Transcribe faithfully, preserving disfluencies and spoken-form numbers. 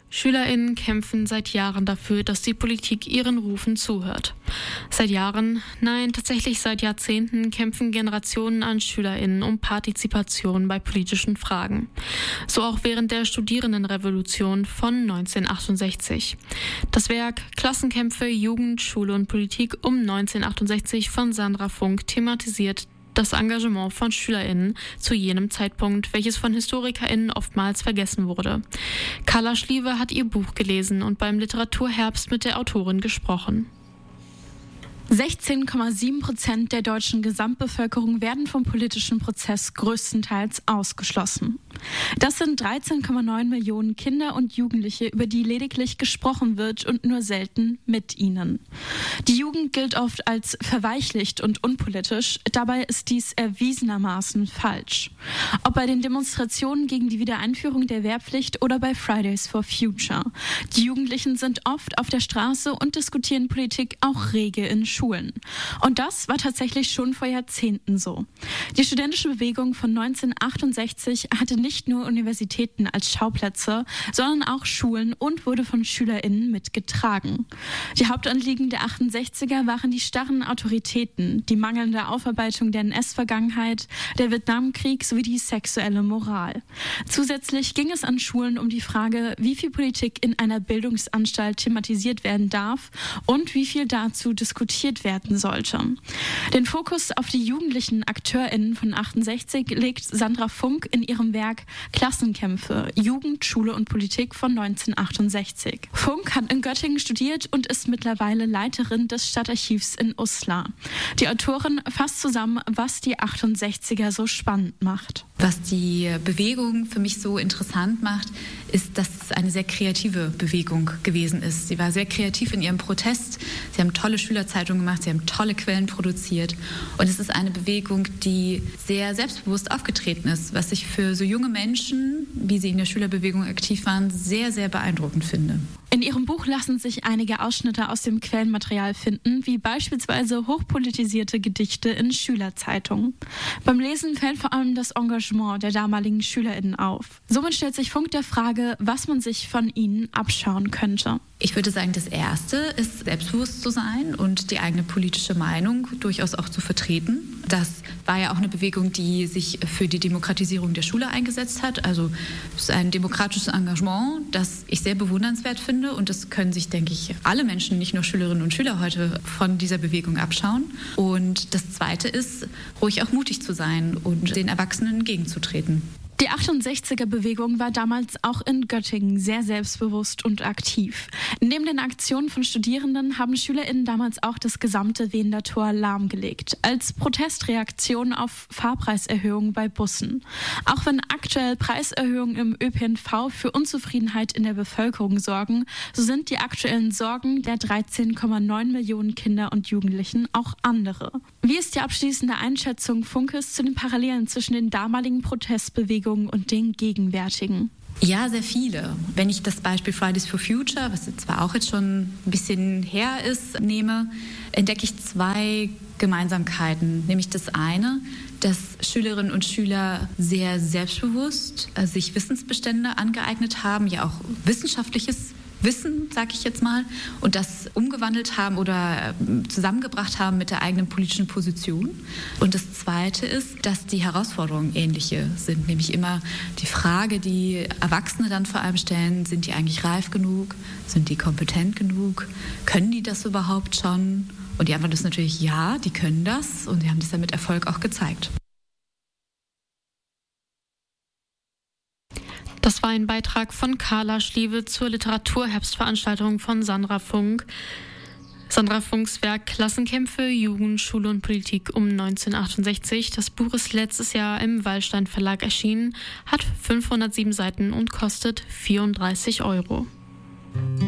SchülerInnen kämpfen seit Jahren dafür, dass die Politik ihren Rufen zuhört. Seit Jahren, nein, tatsächlich seit Jahrzehnten kämpfen Generationen an SchülerInnen um Partizipation bei politischen Fragen. So auch während der Studierendenrevolution von neunzehnhundertachtundsechzig. Das Werk Klassenkämpfe, Jugend, Schule und Politik um neunzehnhundertachtundsechzig von Sandra Funk thematisiert das Engagement von SchülerInnen zu jenem Zeitpunkt, welches von HistorikerInnen oftmals vergessen wurde. Carla Schliewe hat ihr Buch gelesen und beim Literaturherbst mit der Autorin gesprochen. sechzehn Komma sieben Prozent der deutschen Gesamtbevölkerung werden vom politischen Prozess größtenteils ausgeschlossen. Das sind dreizehn Komma neun Millionen Kinder und Jugendliche, über die lediglich gesprochen wird und nur selten mit ihnen. Die Jugend gilt oft als verweichlicht und unpolitisch, dabei ist dies erwiesenermaßen falsch. Ob bei den Demonstrationen gegen die Wiedereinführung der Wehrpflicht oder bei Fridays for Future. Die Jugendlichen sind oft auf der Straße und diskutieren Politik auch rege in Schulen. Und das war tatsächlich schon vor Jahrzehnten so. Die studentische Bewegung von neunzehnhundertachtundsechzig hatte nicht nur Universitäten als Schauplätze, sondern auch Schulen und wurde von SchülerInnen mitgetragen. Die Hauptanliegen der achtundsechziger waren die starren Autoritäten, die mangelnde Aufarbeitung der N S-Vergangenheit, der Vietnamkrieg sowie die sexuelle Moral. Zusätzlich ging es an Schulen um die Frage, wie viel Politik in einer Bildungsanstalt thematisiert werden darf und wie viel dazu diskutiert werden sollte. Den Fokus auf die jugendlichen AkteurInnen von achtundsechzig legt Sandra Funk in ihrem Werk Klassenkämpfe, Jugend, Schule und Politik von neunzehnhundertachtundsechzig. Funk hat in Göttingen studiert und ist mittlerweile Leiterin des Stadtarchivs in Uslar. Die Autorin fasst zusammen, was die achtundsechziger so spannend macht. Was die Bewegung für mich so interessant macht, ist, dass es eine sehr kreative Bewegung gewesen ist. Sie war sehr kreativ in ihrem Protest. Sie haben tolle Schülerzeitungen gemacht, sie haben tolle Quellen produziert. Und es ist eine Bewegung, die sehr selbstbewusst aufgetreten ist, was ich für so junge Menschen, wie sie in der Schülerbewegung aktiv waren, sehr, sehr beeindruckend finde. In ihrem Buch lassen sich einige Ausschnitte aus dem Quellenmaterial finden, wie beispielsweise hochpolitisierte Gedichte in Schülerzeitungen. Beim Lesen fällt vor allem das Engagement der damaligen SchülerInnen auf. Somit stellt sich Funk der Frage, was man sich von ihnen abschauen könnte. Ich würde sagen, das Erste ist, selbstbewusst zu sein und die eigene politische Meinung durchaus auch zu vertreten. Das war ja auch eine Bewegung, die sich für die Demokratisierung der Schule eingesetzt hat. Also es ist ein demokratisches Engagement, das ich sehr bewundernswert finde. Und das können sich, denke ich, alle Menschen, nicht nur Schülerinnen und Schüler heute von dieser Bewegung abschauen. Und das Zweite ist, ruhig auch mutig zu sein und den Erwachsenen entgegenzutreten. Die achtundsechziger-Bewegung war damals auch in Göttingen sehr selbstbewusst und aktiv. Neben den Aktionen von Studierenden haben SchülerInnen damals auch das gesamte Wehender Tor lahmgelegt, als Protestreaktion auf Fahrpreiserhöhungen bei Bussen. Auch wenn aktuell Preiserhöhungen im Ö P N V für Unzufriedenheit in der Bevölkerung sorgen, so sind die aktuellen Sorgen der dreizehn Komma neun Millionen Kinder und Jugendlichen auch andere. Wie ist die abschließende Einschätzung Funkes zu den Parallelen zwischen den damaligen Protestbewegungen und den gegenwärtigen? Ja, sehr viele. Wenn ich das Beispiel Fridays for Future, was zwar auch jetzt schon ein bisschen her ist, nehme, entdecke ich zwei Gemeinsamkeiten. Nämlich das eine, dass Schülerinnen und Schüler sehr selbstbewusst äh, sich Wissensbestände angeeignet haben, ja auch wissenschaftliches Wissen, sage ich jetzt mal, und das umgewandelt haben oder zusammengebracht haben mit der eigenen politischen Position. Und das Zweite ist, dass die Herausforderungen ähnliche sind, nämlich immer die Frage, die Erwachsene dann vor allem stellen, sind die eigentlich reif genug, sind die kompetent genug, können die das überhaupt schon? Und die Antwort ist natürlich ja, die können das und sie haben das dann mit Erfolg auch gezeigt. Das war ein Beitrag von Carla Schliewe zur Literaturherbstveranstaltung von Sandra Funk. Sandra Funks Werk Klassenkämpfe, Jugend, Schule und Politik um neunzehnhundertachtundsechzig. Das Buch ist letztes Jahr im Wallstein Verlag erschienen, hat fünfhundertsieben Seiten und kostet vierunddreißig Euro.